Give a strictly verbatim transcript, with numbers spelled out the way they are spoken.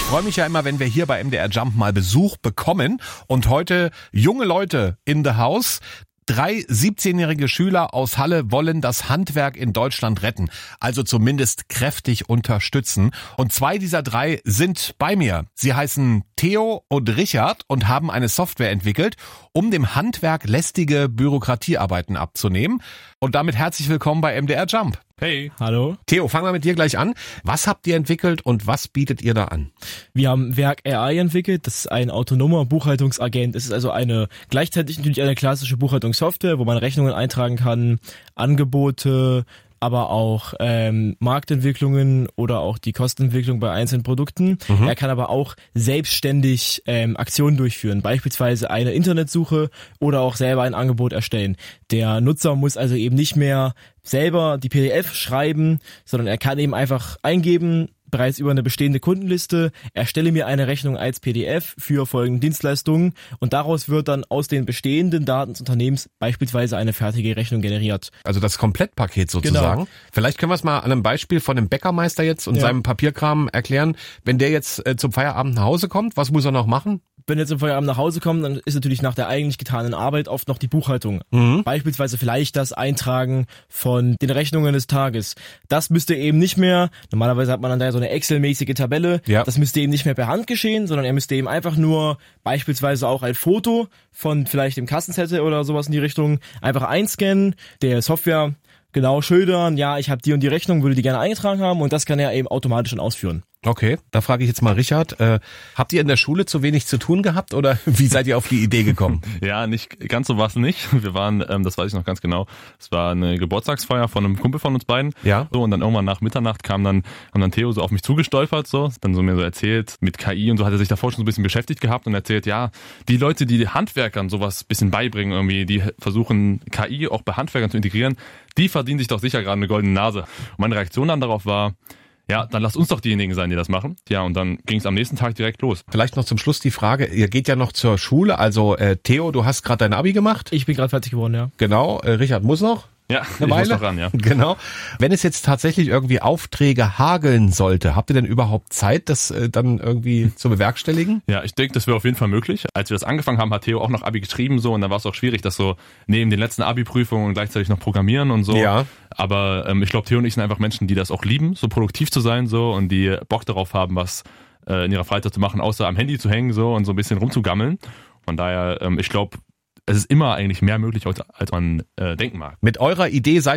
freue mich ja immer, wenn wir hier bei M D R Jump mal Besuch bekommen. Und heute junge Leute in the house. Drei siebzehnjährige Schüler aus Halle wollen das Handwerk in Deutschland retten, also zumindest kräftig unterstützen. Und zwei dieser drei sind bei mir. Sie heißen Theo und Richard und haben eine Software entwickelt, um dem Handwerk lästige Bürokratiearbeiten abzunehmen. Und damit herzlich willkommen bei M D R Jump. Hey. Hallo. Theo, fangen wir mit dir gleich an. Was habt ihr entwickelt und was bietet ihr da an? Wir haben Werk A I entwickelt. Das ist ein autonomer Buchhaltungsagent. Es ist also eine gleichzeitig natürlich eine klassische Buchhaltungssoftware, wo man Rechnungen eintragen kann, Angebote, aber auch ähm, Marktentwicklungen oder auch die Kostenentwicklung bei einzelnen Produkten. Mhm. Er kann aber auch selbstständig ähm, Aktionen durchführen, beispielsweise eine Internetsuche oder auch selber ein Angebot erstellen. Der Nutzer muss also eben nicht mehr selber die P D F schreiben, sondern er kann eben einfach eingeben, bereits über eine bestehende Kundenliste, erstelle mir eine Rechnung als P D F für folgende Dienstleistungen und daraus wird dann aus den bestehenden Daten des Unternehmens beispielsweise eine fertige Rechnung generiert. Also das Komplettpaket sozusagen. Genau. Vielleicht können wir es mal an einem Beispiel von dem Bäckermeister jetzt und ja. seinem Papierkram erklären. Wenn der jetzt äh, zum Feierabend nach Hause kommt, was muss er noch machen? Wenn er zum Feierabend nach Hause kommt, dann ist natürlich nach der eigentlich getanen Arbeit oft noch die Buchhaltung. Mhm. Beispielsweise vielleicht das Eintragen von den Rechnungen des Tages. Das müsste eben nicht mehr, normalerweise hat man dann da so eine Excel-mäßige Tabelle, ja. das müsste eben nicht mehr per Hand geschehen, sondern er müsste eben einfach nur beispielsweise auch ein Foto von vielleicht dem Kassenzettel oder sowas in die Richtung einfach einscannen, der Software genau schildern, ja, ich habe die und die Rechnung, würde die gerne eingetragen haben und das kann er eben automatisch dann ausführen. Okay, da frage ich jetzt mal Richard, äh, habt ihr in der Schule zu wenig zu tun gehabt oder wie seid ihr auf die Idee gekommen? Ja, nicht ganz so war es nicht. Wir waren, ähm, das weiß ich noch ganz genau, es war eine Geburtstagsfeier von einem Kumpel von uns beiden. Ja. So, und dann irgendwann nach Mitternacht kam dann, haben dann Theo so auf mich zugestolpert, so, dann so mir so erzählt, mit K I und so hat er sich davor schon so ein bisschen beschäftigt gehabt und erzählt, ja, die Leute, die Handwerkern sowas bisschen beibringen irgendwie, die versuchen K I auch bei Handwerkern zu integrieren, die verdienen sich doch sicher gerade eine goldene Nase. Und meine Reaktion dann darauf war, ja, dann lasst uns doch diejenigen sein, die das machen. Ja, und dann ging es am nächsten Tag direkt los. Vielleicht noch zum Schluss die Frage, ihr geht ja noch zur Schule, also äh, Theo, du hast gerade dein Abi gemacht? Ich bin gerade fertig geworden, ja. Genau, äh, Richard muss noch? Ja, ich muss noch ran, ja. Genau. Wenn es jetzt tatsächlich irgendwie Aufträge hageln sollte, habt ihr denn überhaupt Zeit, das äh, dann irgendwie zu bewerkstelligen? Ja, ich denke, das wäre auf jeden Fall möglich. Als wir das angefangen haben, hat Theo auch noch Abi geschrieben so und dann war es auch schwierig, das so neben den letzten Abi-Prüfungen gleichzeitig noch programmieren und so. Ja. Aber ähm, ich glaube, Theo und ich sind einfach Menschen, die das auch lieben, so produktiv zu sein so und die Bock darauf haben, was äh, in ihrer Freizeit zu machen, außer am Handy zu hängen so und so ein bisschen rumzugammeln. Von daher, ähm, ich glaube, es ist immer eigentlich mehr möglich, als man äh, denken mag. Mit eurer Idee seid